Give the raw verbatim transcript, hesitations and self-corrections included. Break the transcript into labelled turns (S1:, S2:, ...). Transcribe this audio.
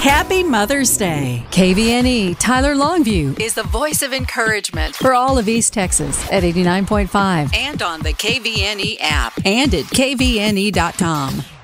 S1: Happy Mother's Day.
S2: K V N E Tyler Longview
S1: Is the voice of encouragement
S2: for all of East Texas at eighty-nine point five
S1: and on the K V N E app and at K V N E dot com.